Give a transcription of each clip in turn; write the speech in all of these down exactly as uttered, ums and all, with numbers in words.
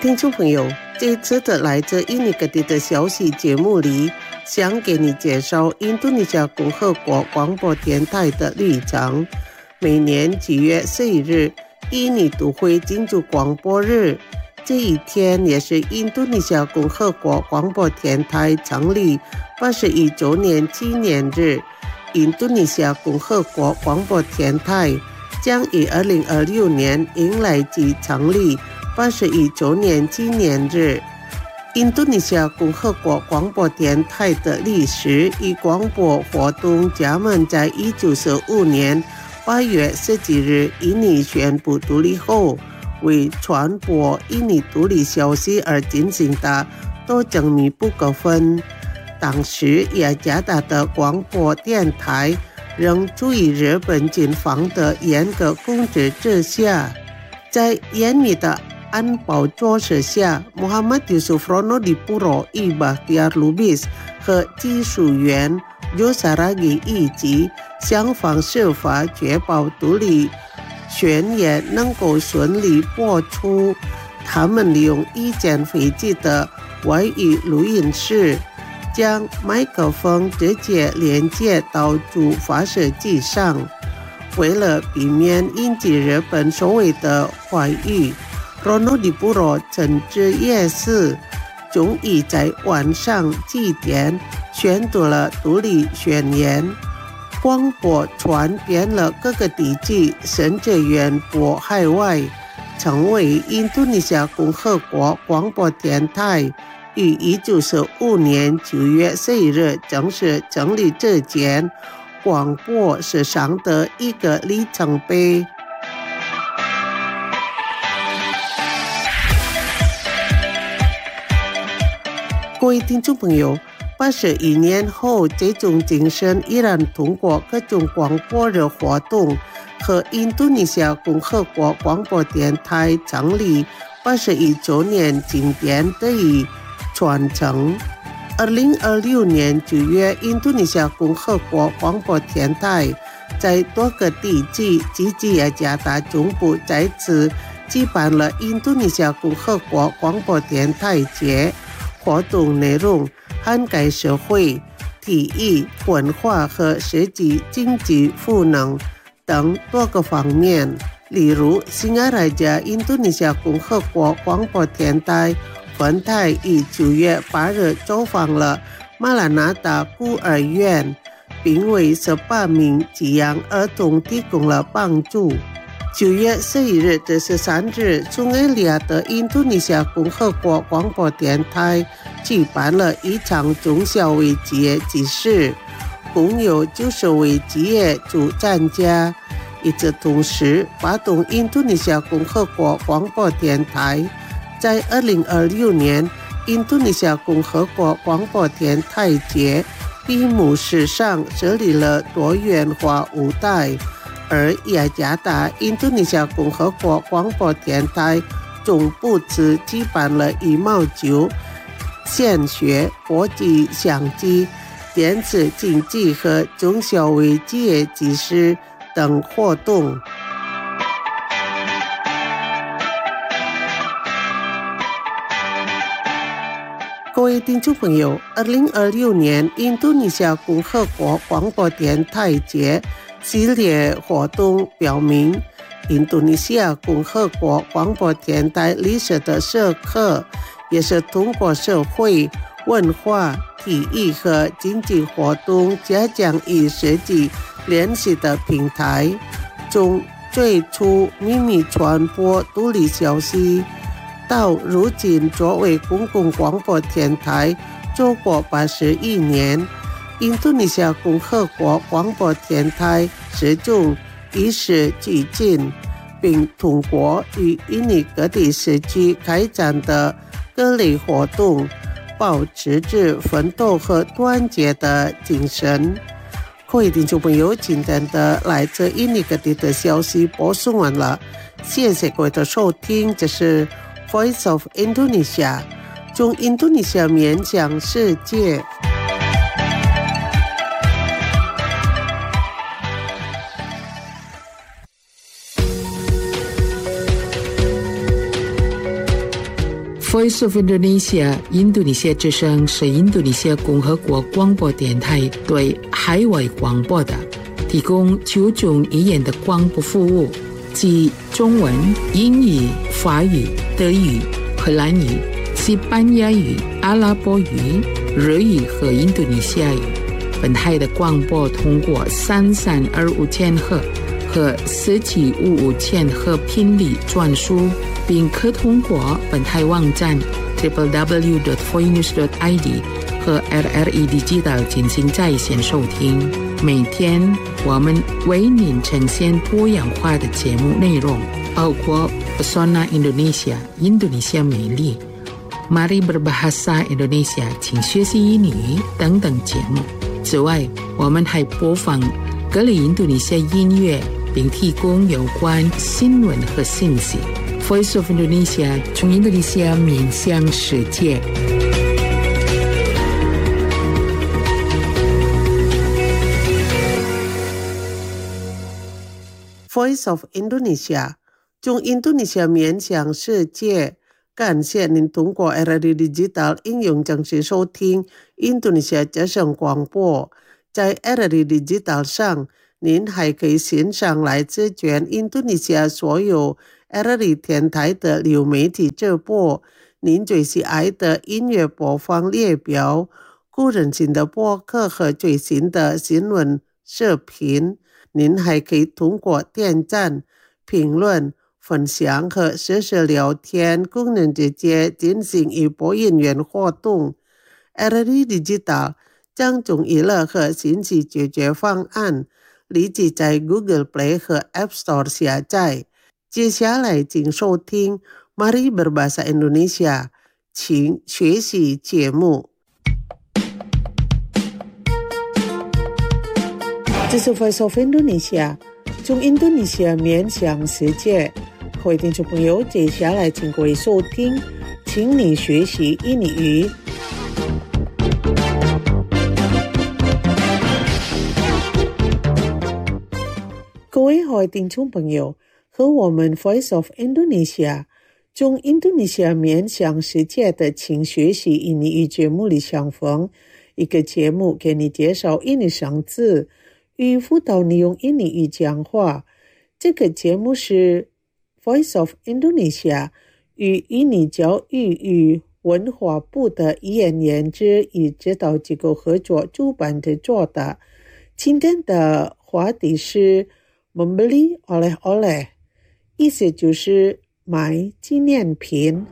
听众朋友，这次的来自印尼各地的消息节目里，想给你介绍印度尼西亚共和国广播电台的立场。每年几月四日，印尼都会庆祝广播日，这一天也是印度尼西亚共和国广播电台成立八十一周年纪念日。印度尼西亚共和国广播电台将于二零二六年迎来其成立八十一周年纪念日。印度尼西亚共和国广播电台的历史与广播活动家们在一九四五年八月十七日印尼宣布独立后，为传播印尼独立消息而进行的都证明不可分。当时雅加达的广播电台仍处于日本警方的严格控制之下，在严密的安保措施下，穆罕默德·苏弗诺迪布罗伊巴蒂亚卢比斯和技术员尤萨拉吉以及想方设法确保独立宣言能够顺利播出。他们利用一间飞机的外语录音室，将麦克风直接连接到主发射机上。为了避免引起日本所谓的怀疑，罗诺迪布罗甚至也是终于在晚上几点宣读了独立宣言。广播传遍了各个地区，甚至远播海外，成为印度尼西亚共和国广播电台于一九四五年九月四日正式成立之前，广播史上的一个里程碑。各位听众朋友，八十一年后，这种精神依然通过各种广播的活动和印度尼西亚共和国广播电台成立八十一周年庆典得以传承。二零二六年九月，印度尼西亚共和国广播电台在多个地区及其雅加达中部再次举办了印度尼西亚共和国广播电台节，活动内容涵盖社会、体育、文化和实际经济赋能等多个方面。例如，新阿拉加印度尼西亚共和国广播电台分台于九月八日走访了马拉纳达孤儿院，并为十八名寄养儿童提供了帮助。九月十一日至十三日，苏埃利亚的印度尼西亚共和国广播电台举办了一场中小微企业集市，共有九十位企业主参加。与此同时，发动印度尼西亚共和国广播电台在二零二六年印度尼西亚共和国广播电台节闭幕式上设立了多元化舞台，而雅加达印度尼西亚共和国广播电台总部只举办了羽毛球、献血、国际象棋、电子竞技和中小微企业集市等活动。各位听众朋友，二零二六年印度尼西亚共和国广播电台节系列活动表明，印度尼西亚共和国广播电台历史的时刻，也是通过社会、文化、体育和经济活动加强与实际联系的平台。从最初秘密传播独立消息，到如今作为公共广播电台走过八十一年，印度尼西亚共和国广播电台始终与时俱进，并通过与印尼各地社区开展的各类活动，保持着奋斗和团结的精神。各位听众朋友，今天的来自印尼各地的消息播送完了，谢谢各位的收听。这是 Voice of Indonesia， 从印度尼西亚面向世界。 Voice of Indonesia 印度尼西亚之声是印度尼西亚共和国广播电台对海外广播的提供九种语言的广播服务，即中文、英语、法语、德语、荷兰语、西班牙语、阿拉伯语、日语和印度尼西亚语。本台的广播通过三三二五千赫和四七五五千赫频率转输，并可通过本台网站 double-u double-u double-u dot voinews dot i d 和 R R E Digital 进行在线收听。每天我们为您呈现多样化的节目内容，包括 Pesona Indonesia 印度尼西亚美丽、Mari Berbahasa Indonesia 请学习英语等等节目。此外，我们还播放各类印度尼西亚音乐，并提供有关新闻和信息。Voice of Indonesia 从印度尼西亚面向世界。 Voice of Indonesia 从印度尼西亚面向世界。感谢您通过 R R E Digital 应用正式收听印度尼西亚之声广播。在 R R E Digital 上，您还可以欣赏来自全印度尼西亚所有 R R E 电台的流媒体直播，您最喜爱的音乐播放列表、个人性的播客和最新的新闻视频。您还可以通过点赞、评论、分享和实时聊天功能直接进行一波音乐活动。 R R E Digital 将从娱乐和信息解决方案立即在 Google Play 和 App Store 下载。接下来请收听 Mari Berbahasa Indonesia 请学习节目。这是 Voice of Indonesia 从印度尼西亚面向世界。各位听众朋友，接下来请各位收听请你学习印尼语。各位各位听众朋友，和我们 Voice of Indonesia 从印度尼西亚面向世界的请学习印尼语节目里相逢，一个节目给你介绍印尼生字与辅导你用印尼语讲话。这个节目是 Voice of Indonesia 与印尼教育与文化部的语言研究与指导机构合作主办的做的。今天的话题是 membeli oleh-oleh， 意思就是买纪念品。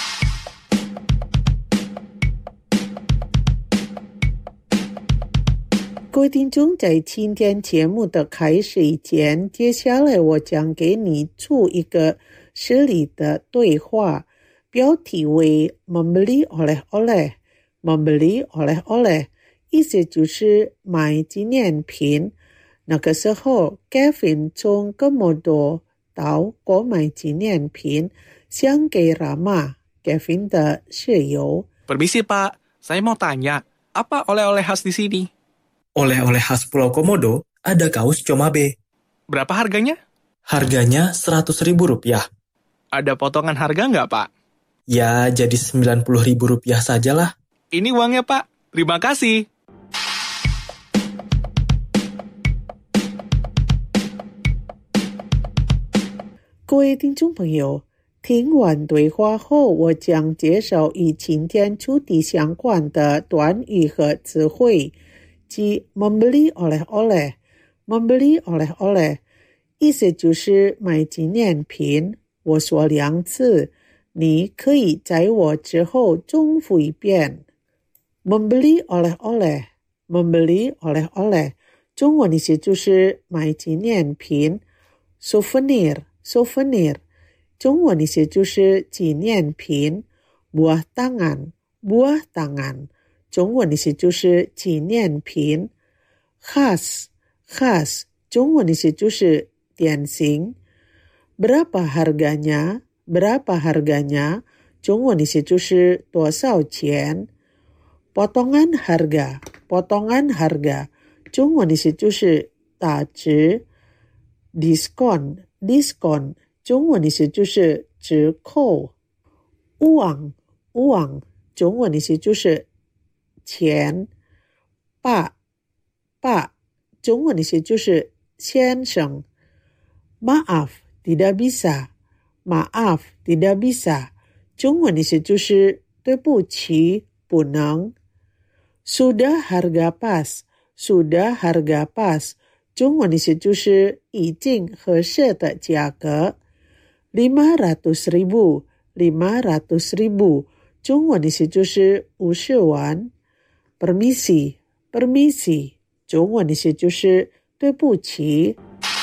各位听众，在今天节目的开始以前，接下来我将给你出一个实例的对话，标题为 membeli oleh-oleh。 membeli oleh-oleh 意思就是买纪念品。那个时候 Kevin 从Komodo 岛购买纪念品，想给 Rama Kevin 的室友。 Permisi Pak, saya mau tanya, apa oleh-oleh khas di sini? Oleh-oleh khas Pulau Komodo ada kaos Comabe. Berapa harganya? Harganya seratus ribu rupiah. Ada potongan harga nggak, Pak? Ya, jadi sembilan puluh ribu rupiah sajalah. Ini uangnya, Pak. Terima kasih. 各位听众朋友，听完对话后，我将介绍与今天主题相关的短语和词汇，即 membeli oleh-oleh。 membeli oleh-oleh 意思就是买纪念品。我说两次，你可以在我之后重复一遍。 membeli oleh-oleh membeli oleh-oleh 中文意思就是买纪念品。 souvenir souvenir 中文意思就是纪念品。 buah tangan buah tangan 中文意思就是纪念品。 khas khas 中文意思就是典型。 berapa harganya berapa harganya 中文意思就是多少钱。 potongan harga potongan harga 中文意思就是打折。 diskon diskon 中文意思就是折扣。 uang uang 中文意思就是钱，爸爸中文意思就是先生。Maaf tidak bisa Maaf tidak bisa 中文意思就是对不起不能。Sudah harga pas Sudah harga pas 中文意思就是已经合适的价格。lima ratus ribu lima ratus ribu 中文意思就是五十万。Permisi Permisi 中文意思就是对不起。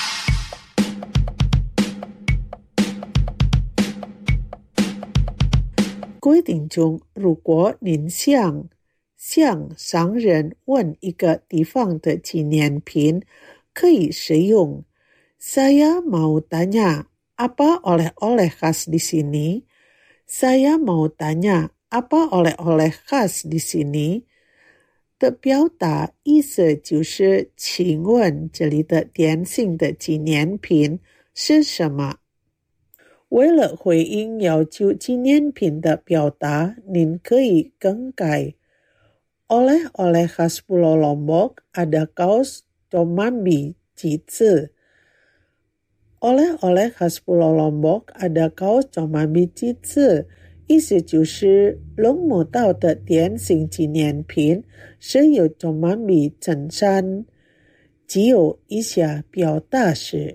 规定中，如果您向向商人问一个地方的纪念品，可以使用 Saya mau tanya apa oleh-oleh khas di sini? Saya mau tanya apa oleh-oleh khas di sini? 的表达意思就是请问这里的点心的纪念品是什么？为了回应要求纪念品的表达，您可以更改 Oleh-oleh khas Pulau Lombok ada kaos Comambi 几次。Oleh-oleh khas Pulau Lombok ada kaos Comambi 几次，意思就是龙母岛的点心纪念品是由 Comambi 衬衫。只有以下表达是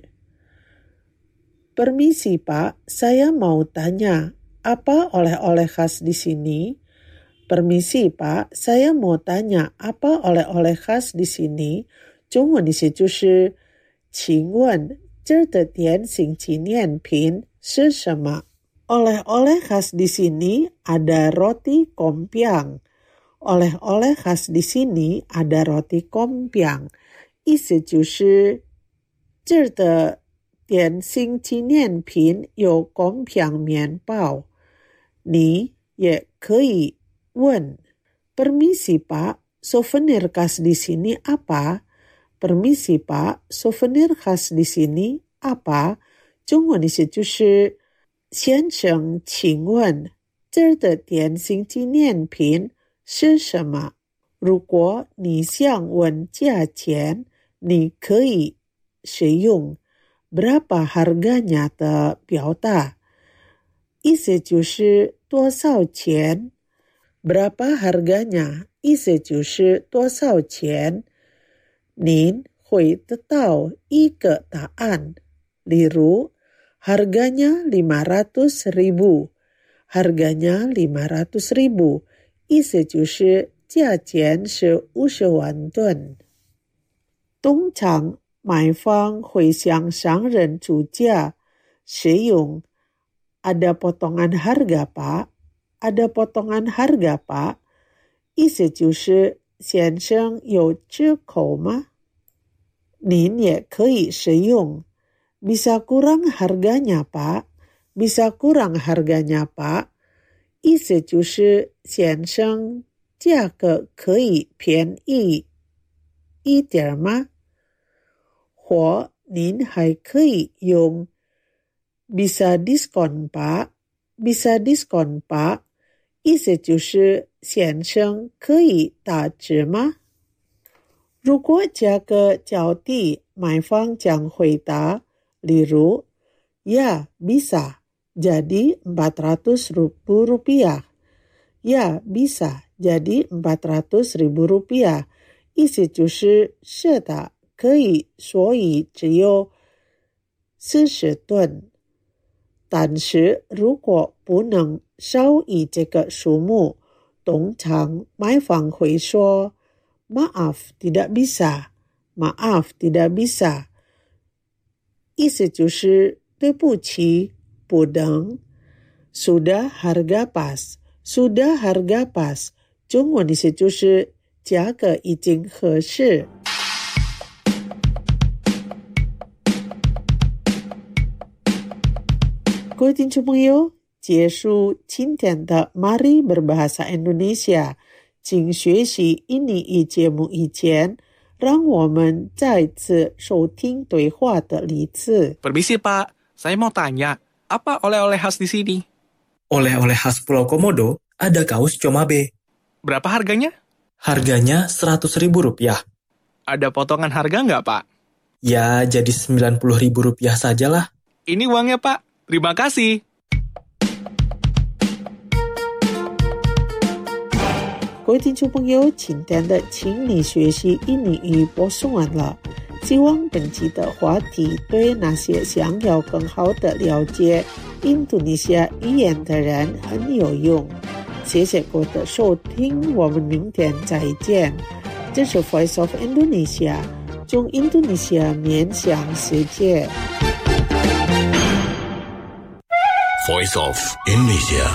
Permisi Pak, saya mau tanya, apa oleh-oleh khas di sini? Permisi Pak, saya mau tanya, apa oleh-oleh khas di sini? 中文意思就是请问这儿的点心纪念品是什么？ Oleh-oleh khas di sini ada roti kompiang. Oleh-oleh khas di sini ada roti kompiang. 意思就是这儿的点心纪念品有kompiang面包。你也可以问 Permisi Pak, souvenir khas di sini apa? Permisi Pak, souvenir khas di sini apa? 中文意思就是先生请问这儿的点心纪念品是什么？如果你想问价钱，你可以使用berapa harganya 的表达，意思就是多少钱。berapa harganya 意思就是多少钱。您会得到一个答案，例如 harganya lima ratus ribu harganya lima ratus ribu 意思就是价钱是五十万吨。通常买方会向商人出价，使用 ada potongan harga Pak ada potongan harga Pak 意思就是先生有折扣吗？您也可以使用 bisa kurang harganya Pak bisa kurang harganya Pak 意思就是先生价格可以便宜一点吗？或您还可以用 bisa diskon Pak bisa diskon Pak 意思就是先生可以打折吗？如果价格较低，买方将回答，例如 Ya bisa jadi empat ratus ribu rupiah Ya bisa jadi empat ratus ribu rupiah 意思就是是的可以，所以只有四十吨。但是如果不能少于这个数目，通常买方会说 Maaf tidak bisa Maaf tidak bisa 意思就是对不起不能。Sudah harga pas Sudah harga pas 中文意思就是价格已经合适。各位听众朋友，结束今天的 Mari Berbahasa Indonesia 请学习印尼语节目以前，让我们再次收听对话的例子。 Permisi Pak, saya mau tanya, apa oleh-oleh khas di sini? Oleh-oleh khas Pulau Komodo ada kaos Comabe. Berapa harganya? Harganya seratus ribu rupiah. Ada potongan harga nggak, Pak? Ya, jadi sembilan puluh ribu rupiah sajalah. Ini uangnya, Pak. Terima kasih. 各位听众朋友，今天的请你学习印尼语播送完了。希望本期的话题对那些想要更好的了解印度尼西亚语言的人很有用。谢谢各位的收听，我们明天再见。这是 Voice of Indonesia， 从印度尼西亚面向世界。 Voice of Indonesia。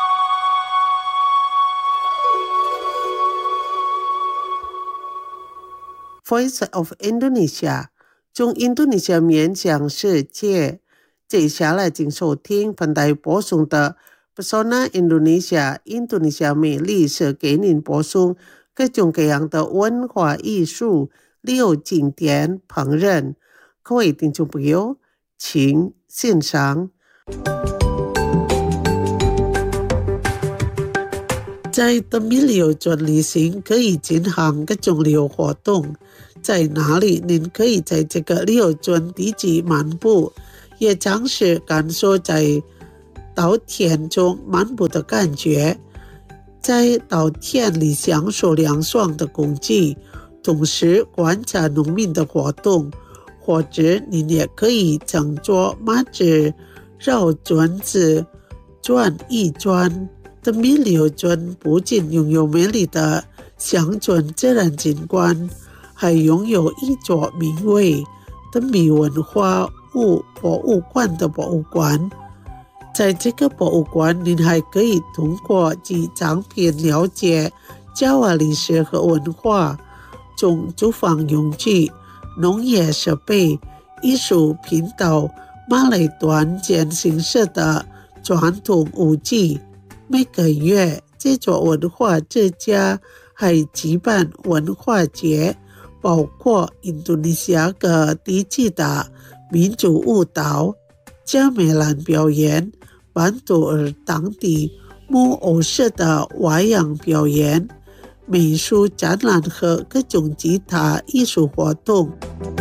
Voice of Indonesia， 从印度尼西亚面向世界。接下来请收听本台播送的 Pesona Indonesia， 印度尼西亚美丽是给您播送各种各样的文化艺术、旅游景点、烹饪。各位听众朋友，请欣赏。在德米旅游村旅行可以进行各种旅游活动，在哪里您可以在这个旅游村地级漫步，也尝试感受在稻田中漫步的感觉，在稻田里享受凉爽的空气，同时观察农民的活动，或者您也可以乘坐马车绕村子转一转。德米旅游村不仅拥有美丽的乡村自然景观，还拥有一座名为德米文化物博物馆的博物馆。在这个博物馆，您还可以通过几张片了解加瓦历史和文化，从住房用具、农业设备、艺术品到马来团建形式的传统舞技。每个月，这座文化之家还举办文化节，包括印度尼西亚各地区的民族舞蹈、加美兰表演、班图尔当地木偶式的瓦洋表演、美术展览和各种其他艺术活动。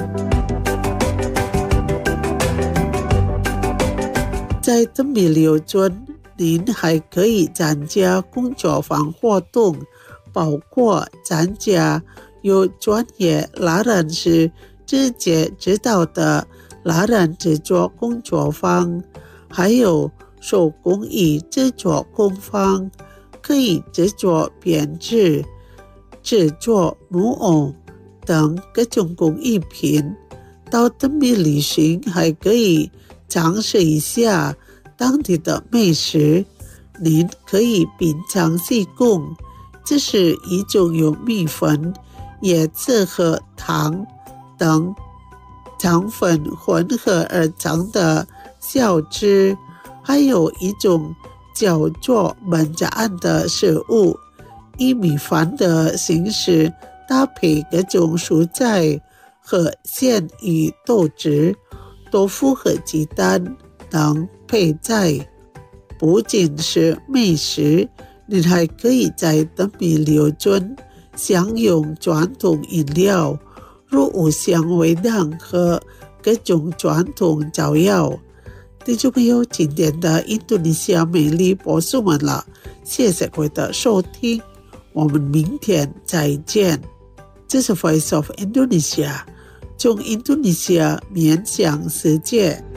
在德米旅游村，您还可以参加工作坊活动，包括参加由专业蜡染师直接指导的蜡染制作工作坊，还有手工艺制作工坊，可以制作编织、制作木偶等各种工艺品。到德米旅行还可以尝试一下当地的美食，您可以品尝西贡，这是一种由米粉、椰子和糖等糖粉混合而成的小吃，还有一种叫做焖炸案的食物，以米饭的形式搭配各种蔬菜和鲜鱼、豆汁、豆腐和鸡蛋等配菜。不仅是美食，您还可以在德米旅游村享用传统饮料，如五香味蛋和各种传统早药。听众朋友，今天的印度尼西亚美丽播送完了，谢谢各位的收听，我们明天再见。这是 Voice of Indonesia， 从印度尼西亚面向世界。